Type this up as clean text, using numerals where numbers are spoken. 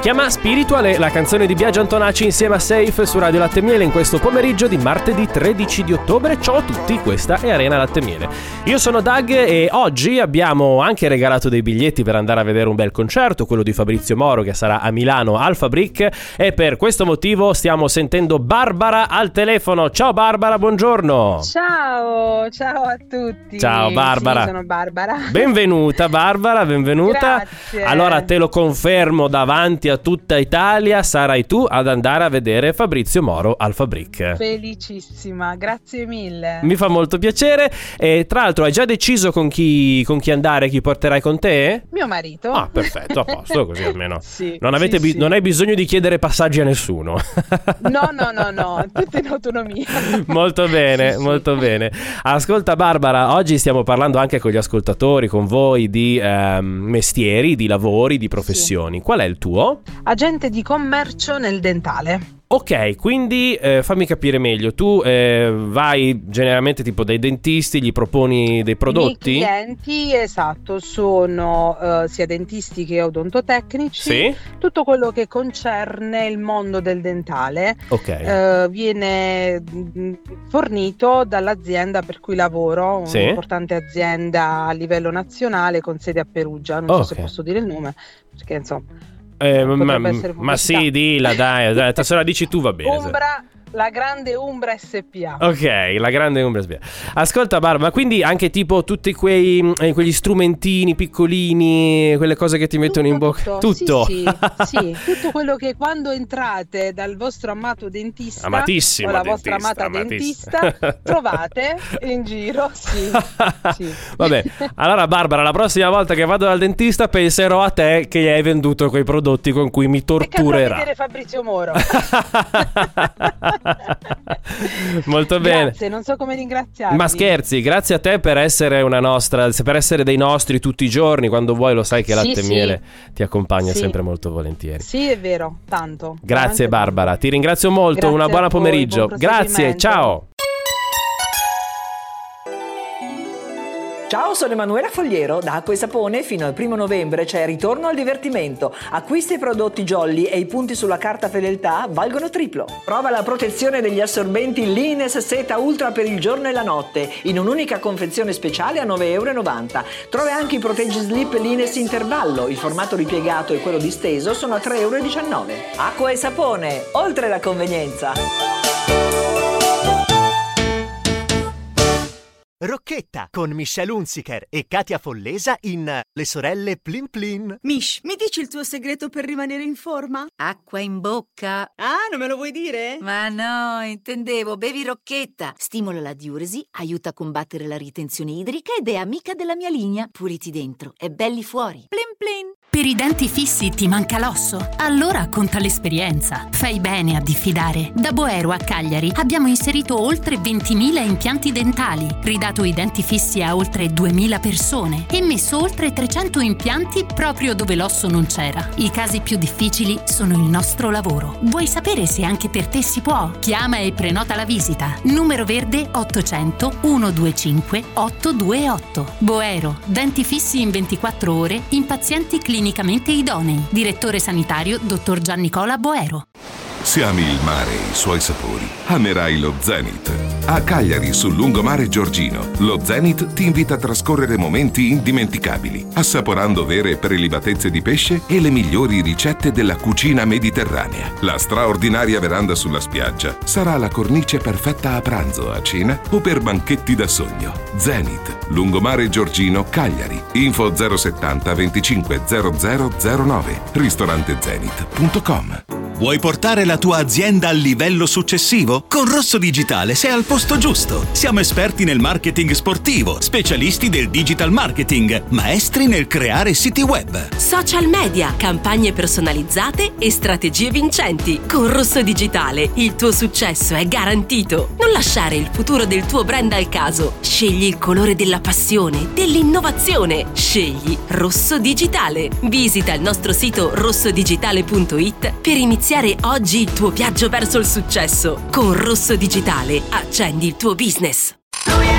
chiama Spiritual, la canzone di Biagio Antonacci insieme a Safe su Radio Latte Miele in questo pomeriggio di martedì 13 di ottobre. Ciao a tutti, questa è Arena Latte Miele. Io sono Doug e oggi abbiamo anche regalato dei biglietti per andare a vedere un bel concerto, quello di Fabrizio Moro, che sarà a Milano al Fabric, e per questo motivo stiamo sentendo Barbara al telefono. Ciao Barbara, buongiorno. Ciao a tutti. Ciao Barbara. Sì, sono Barbara. Benvenuta Barbara, benvenuta. Grazie. Allora te lo confermo davanti a tutta Italia, sarai tu ad andare a vedere Fabrizio Moro al Fabric. Felicissima, grazie mille. Mi fa molto piacere. E tra l'altro hai già deciso con chi andare, chi porterai con te? Mio marito. Ah, perfetto, a posto, così almeno Sì, non avete sì. non hai bisogno di chiedere passaggi a nessuno. No, tutto in autonomia. Molto bene, Sì. molto bene. Ascolta Barbara, oggi stiamo parlando anche con gli ascoltatori, con voi, di mestieri, di lavori, di professioni. Sì. Qual è il tuo? Agente di commercio nel dentale. Ok, quindi fammi capire meglio. Tu vai generalmente tipo dai dentisti, gli proponi dei prodotti? I miei clienti, esatto, sono sia dentisti che odontotecnici. Sì? Tutto quello che concerne il mondo del dentale viene fornito dall'azienda per cui lavoro, un'importante azienda a livello nazionale con sede a Perugia. Non so se posso dire il nome, perché insomma... ma sì, dilla, dai, se la dici tu va bene. La Grande Umbra SPA. Ok, la Grande Umbra SPA. Ascolta Barbara, quindi anche tipo tutti quegli strumentini piccolini, quelle cose che ti mettono in bocca. Tutto? Sì, tutto quello che quando entrate dal vostro amato dentista amatissimo o la dentista, vostra amata dentista trovate in giro. Sì. Vabbè, allora Barbara, la prossima volta che vado dal dentista penserò a te che gli hai venduto quei prodotti con cui mi torturerà. E vedere Fabrizio Moro. Molto bene. Grazie, non so come ringraziarti. Ma scherzi, grazie a te per essere per essere dei nostri tutti i giorni. Quando vuoi lo sai che Latte Miele ti accompagna sempre molto volentieri. Sì, è vero, tanto. Grazie Barbara, tanto. Ti ringrazio molto. Grazie, una buona pomeriggio. Grazie, ciao. Ciao, sono Emanuela Fogliero. Da Acqua e Sapone fino al 1 novembre c'è Ritorno al divertimento. Acquisti i prodotti Jolly e i punti sulla carta fedeltà valgono triplo. Prova la protezione degli assorbenti Lines Seta Ultra per il giorno e la notte in un'unica confezione speciale a €9,90. Trovi anche i Proteggi Slip Lines Intervallo. Il formato ripiegato e quello disteso sono a €3,19. Acqua e Sapone, oltre la convenienza. Rocchetta con Michelle Hunziker e Katia Follesa in Le sorelle Plin Plin. Mish, mi dici il tuo segreto per rimanere in forma? Acqua in bocca. Ah, non me lo vuoi dire? Ma no, intendevo, bevi Rocchetta. Stimola la diuresi, aiuta a combattere la ritenzione idrica ed è amica della mia linea. Puliti dentro e belli fuori. Plin plin. Per i denti fissi ti manca l'osso? Allora conta l'esperienza. Fai bene a diffidare. Da Boero a Cagliari abbiamo inserito oltre 20.000 impianti dentali, ridato i denti fissi a oltre 2.000 persone e messo oltre 300 impianti proprio dove l'osso non c'era. I casi più difficili sono il nostro lavoro. Vuoi sapere se anche per te si può? Chiama e prenota la visita. Numero verde 800 125 828. Boero, denti fissi in 24 ore in pazienti clinicamente idonei. Direttore sanitario dottor Giannicola Boero. Se ami il mare e i suoi sapori, amerai lo Zenith. A Cagliari, sul lungomare Giorgino, lo Zenith ti invita a trascorrere momenti indimenticabili, assaporando vere prelibatezze di pesce e le migliori ricette della cucina mediterranea. La straordinaria veranda sulla spiaggia sarà la cornice perfetta a pranzo, a cena o per banchetti da sogno. Zenith, lungomare Giorgino, Cagliari. Info 070 25 0009. ristorantezenith.com. Vuoi portare la tua azienda al livello successivo? Con Rosso Digitale sei al posto giusto. Siamo esperti nel marketing sportivo, specialisti del digital marketing, maestri nel creare siti web, social media, campagne personalizzate e strategie vincenti. Con Rosso Digitale il tuo successo è garantito. Non lasciare il futuro del tuo brand al caso. Scegli il colore della passione, dell'innovazione. Scegli Rosso Digitale. Visita il nostro sito rossodigitale.it per iniziare oggi il tuo viaggio verso il successo. Con Rosso Digitale accendi il tuo business.